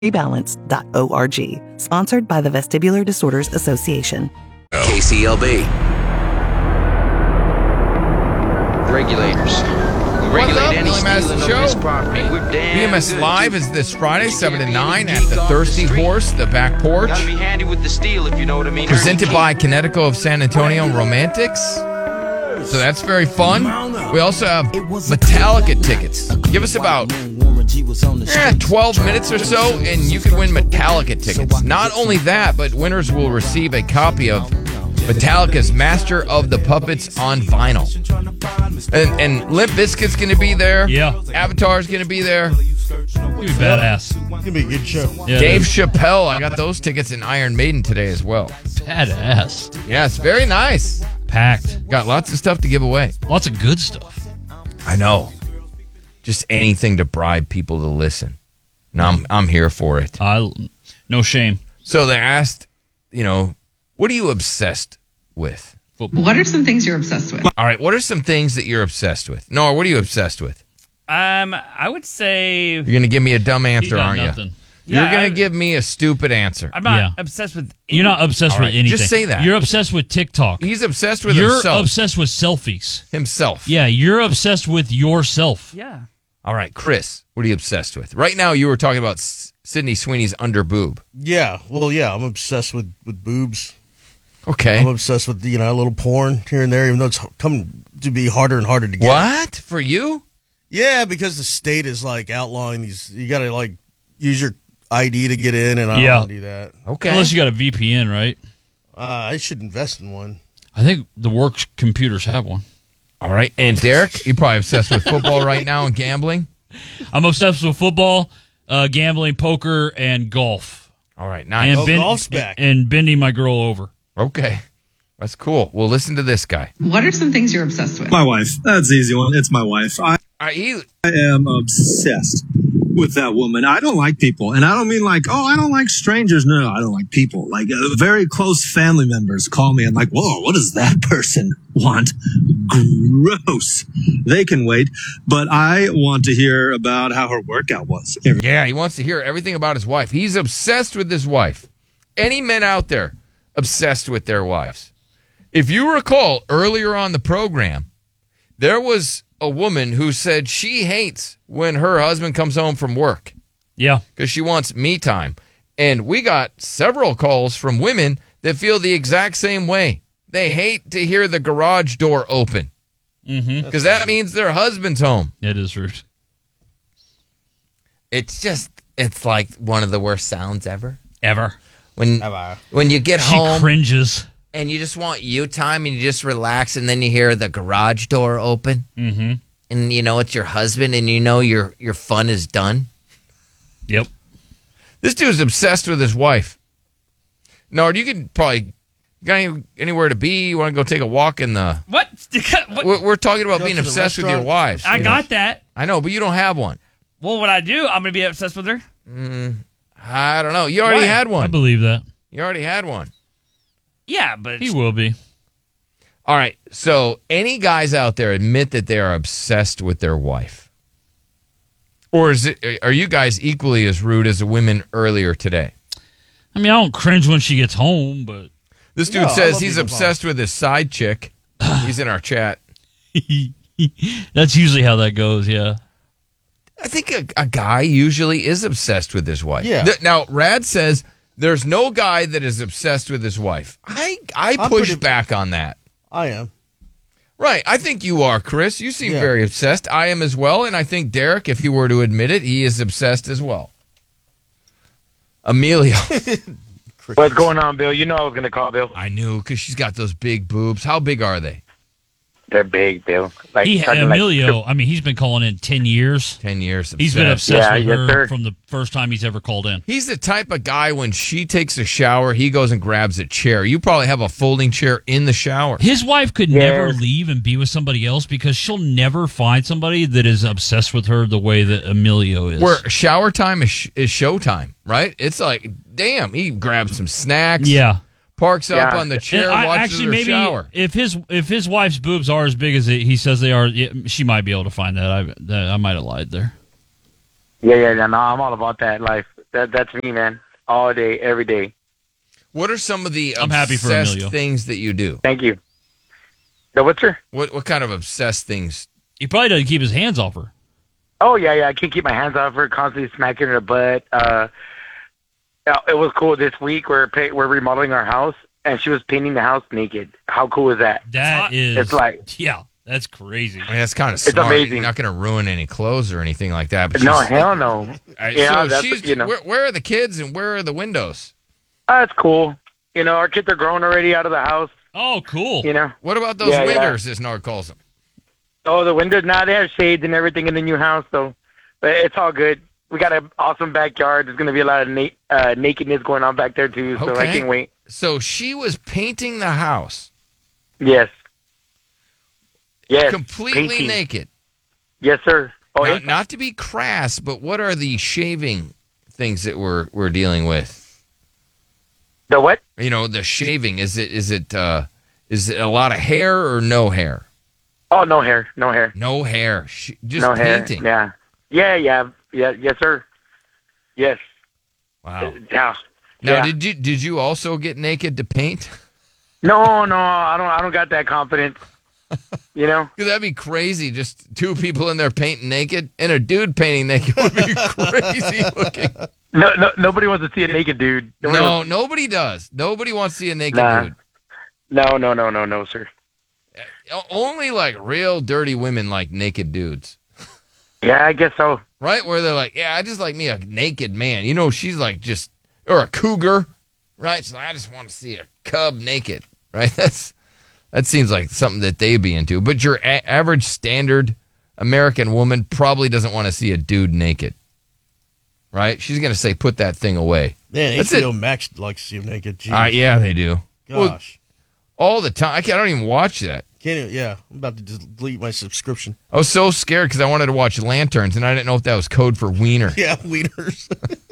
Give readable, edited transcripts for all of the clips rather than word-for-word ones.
Rebalance.org. Sponsored by the Vestibular Disorders Association. KCLB. Regulators. We regulate any stealing of this property. We're damn BMS good. Live is this Friday, 7 to 9 at the Thirsty Horse, the back porch. Gotta be handy with the steel, if you know what I mean. Presented by Connecticut of San Antonio Romantics. So that's very fun. We also have Metallica tickets. Give us about 12 minutes or so, and you can win Metallica tickets. Not only that, but winners will receive a copy of Metallica's Master of the Puppets on vinyl. And Limp Bizkit's going to be there. Yeah. Avatar's going to be there. It'll be badass. It's gonna be a good show. Yeah, Dave Chappelle, I got those tickets in Iron Maiden today as well. badass. Yes, very nice. Packed. Got lots of stuff to give away. Lots of good stuff. I know. Just anything to bribe people to listen. And I'm here for it. No shame. So they asked, what are you obsessed with? What are some things you're obsessed with? All right, what are some things that you're obsessed with? Nora, what are you obsessed with? I would say You're going to give me a dumb answer, got aren't nothing. you? Yeah, You're going to give me a stupid answer. I'm not Yeah. obsessed with. You're not obsessed All right, with anything. just say that. You're obsessed with TikTok. He's obsessed with You're himself. obsessed with selfies. Himself. Yeah, you're obsessed with yourself. Yeah. All right, Chris, what are you obsessed with? Right now, you were talking about Sydney Sweeney's under boob. Yeah, I'm obsessed with boobs. Okay. I'm obsessed with a little porn here and there, even though it's coming to be harder and harder to get. What? For you? Yeah, because the state is outlawing these. You got to use your ID to get in, and I don't want to do that. Okay. Unless you got a VPN, right? I should invest in one. I think the work computers have one. All right. And Derek, you're probably obsessed with football right now and gambling. I'm obsessed with football, gambling, poker, and golf. All right. Nice. And golf's back. And bending my girl over. Okay. That's cool. Well, listen to this guy. What are some things you're obsessed with? My wife. That's the easy one. It's my wife. I He am obsessed with that woman. I don't like people. And I don't mean I don't like strangers. No, I don't like people. Very close family members call me and whoa, what does that person want? Gross. They can wait. But I want to hear about how her workout was. Yeah, he wants to hear everything about his wife. He's obsessed with his wife. Any men out there obsessed with their wives? If you recall earlier on the program, there was a woman who said she hates when her husband comes home from work. Yeah. Because she wants me time. And we got several calls from women that feel the exact same way. They hate to hear the garage door open. Because that means their husband's home. It is rude. It's like one of the worst sounds ever. Ever. When you get She home cringes. and you just want you time and you just relax, and then you hear the garage door open, Mm-hmm. and it's your husband, and your fun is done. Yep. This dude's obsessed with his wife. Nard, you could probably got anywhere to be. You want to go take a walk in the... What? We're talking about Go being to the obsessed with your restaurant? wives. I got that. I know, but you don't have one. Well, what I do, I'm going to be obsessed with her. I don't know. You already Why? had I one. believe that. You already had one. Yeah, but He will be. All right. So any guys out there admit that they are obsessed with their wife? Or are you guys equally as rude as the women earlier today? I mean, I don't cringe when she gets home, but This dude No, I says love he's being obsessed with his side chick. He's in our chat. that's usually how that goes, yeah. I think a guy usually is obsessed with his wife. Yeah. Now, Rad says there's no guy that is obsessed with his wife. I I'm push pretty- back on that. I am. Right. I think you are, Chris. You seem Yeah. very obsessed. I am as well. And I think Derek, if he were to admit it, he is obsessed as well. Emilio. What's going on, Bill? You know I was going to call, Bill. I knew, because she's got those big boobs. How big are they? They're big, Bill. Emilio, I mean, he's been calling in 10 years. 10 years. He's been obsessed with yes, her sir. from the first time he's ever called in. He's the type of guy, when she takes a shower, he goes and grabs a chair. You probably have a folding chair in the shower. His wife could never leave and be with somebody else because she'll never find somebody that is obsessed with her the way that Emilio is. Where shower time is showtime, right? It's like, damn, he grabs some snacks. Yeah. Parks up Yeah. on the chair, And watches her maybe shower. if his wife's boobs are as big as he says they are, she might be able to find that. I might have lied there. Yeah, no, I'm all about that life. That's me, man. All day, every day. What are some of the I'm happy for obsessed Emilio. things that you do? Thank you. The what, sir? What kind of obsessed things? He probably doesn't keep his hands off her. Oh, yeah. I can't keep my hands off her, constantly smacking her butt. It was cool this week. We're remodeling our house, and she was painting the house naked. How cool is that? It's like... Yeah, that's crazy. I mean, that's kind of smart. It's amazing. You're not going to ruin any clothes or anything like that. But No, hell no. Yeah, so that's, she's, you know. where are the kids and where are the windows? That's cool. You know, our kids are grown already out of the house. Oh, cool. You know. What about those winders, as Nard calls them? Oh, the windows. Now they have shades and everything in the new house, so but it's all good. We got an awesome backyard. There's going to be a lot of nakedness going on back there, too, so I can't wait. So she was painting the house. Yes. Yes. Completely painting. naked. Yes, sir. Oh, now, not to be crass, but what are the shaving things that we're dealing with? The what? You know, the shaving. Is it a lot of hair or no hair? Oh, no hair. No hair. No hair. Just no painting. Hair. Yeah. Yes, sir. Yes. Wow. Yeah. Now, did you also get naked to paint? No, I don't got that confidence. You know? Because that'd be crazy. Just two people in there painting naked, and a dude painting naked would be crazy looking. No, nobody wants to see a naked dude. Nobody does. Nobody wants to see a naked dude. No, sir. Only like real dirty women like naked dudes. Yeah, I guess so. Right? Where they're like, yeah, I just like me a naked man. You know, she's like just, or a cougar, right? So I just want to see a cub naked, right? That seems like something that they'd be into. But your average standard American woman probably doesn't want to see a dude naked, right? She's going to say, put that thing away. Man, HBO Max likes to see him naked. Jeez. Yeah, they do. Gosh. Well, all the time. I don't even watch that. I'm about to just delete my subscription. I was so scared because I wanted to watch Lanterns, and I didn't know if that was code for wiener. Yeah, wieners.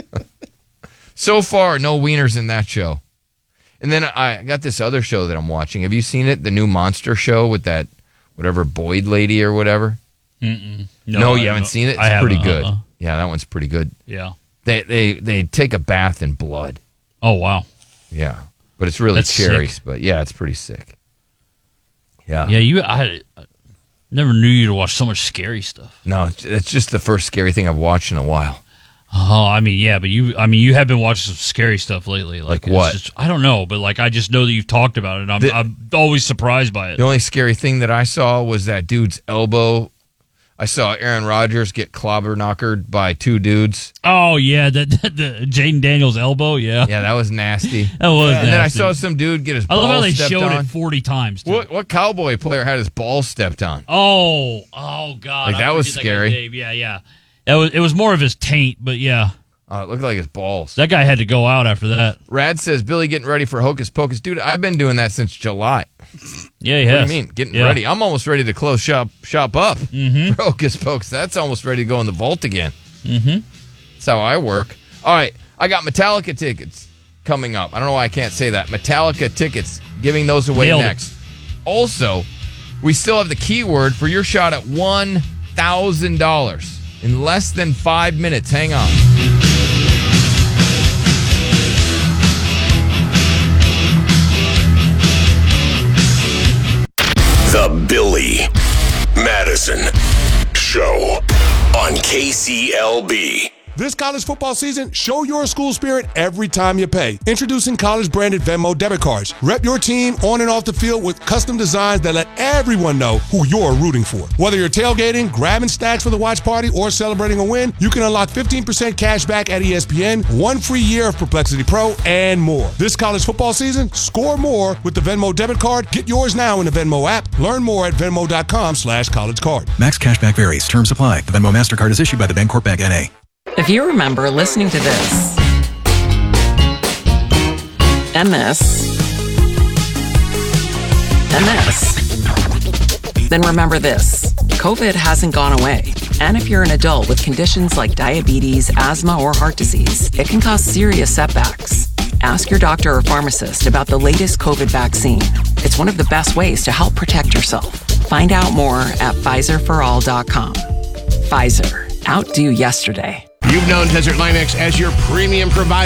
So far, no wieners in that show. And then I got this other show that I'm watching. Have you seen it? The new Monster show with that whatever Boyd lady or whatever? No, you haven't seen it? It's pretty good. Yeah, that one's pretty good. Yeah. They take a bath in blood. Oh, wow. Yeah. But it's really That's scary. sick. But yeah, it's pretty sick. Yeah. Yeah, I never knew you to watch so much scary stuff. No, it's just the first scary thing I've watched in a while. Oh, I mean, yeah, but you have been watching some scary stuff lately. Like what? Just, I don't know, but like I just know that you've talked about it. And I'm always surprised by it. The only scary thing that I saw was that dude's elbow. I saw Aaron Rodgers get clobber knockered by two dudes. Oh yeah, the Jaden Daniels elbow. Yeah, that was nasty. That was. And then I nasty. saw some dude get his balls I love how they stepped showed on. it 40 times. Too. What cowboy player had his balls stepped on? Oh God! Like that was scary. That yeah. It was more of his taint, but yeah. It looked like his balls. That guy had to go out after that. Rad says, Billy getting ready for Hocus Pocus. Dude, I've been doing that since July. Yeah, he What has. do you mean? Getting ready. I'm almost ready to close shop up for Hocus Pocus. That's almost ready to go in the vault again. Mm-hmm. That's how I work. All right, I got Metallica tickets coming up. I don't know why I can't say that. Metallica tickets, giving those away Nailed it. next. Also, we still have the keyword for your shot at $1,000 in less than 5 minutes. Hang on. The Billy Madison Show on KCLB. This college football season, show your school spirit every time you pay. Introducing college-branded Venmo debit cards. Rep your team on and off the field with custom designs that let everyone know who you're rooting for. Whether you're tailgating, grabbing stacks for the watch party, or celebrating a win, you can unlock 15% cash back at ESPN, 1 free year of Perplexity Pro, and more. This college football season, score more with the Venmo debit card. Get yours now in the Venmo app. Learn more at venmo.com/collegecard. Max cashback varies. Terms apply. The Venmo MasterCard is issued by the Bancorp Bank N.A. If you remember listening to this, and this, and this, then remember this. COVID hasn't gone away. And if you're an adult with conditions like diabetes, asthma, or heart disease, it can cause serious setbacks. Ask your doctor or pharmacist about the latest COVID vaccine. It's one of the best ways to help protect yourself. Find out more at PfizerForAll.com. Pfizer. Outdo yesterday. You've known Desert Line X as your premium provider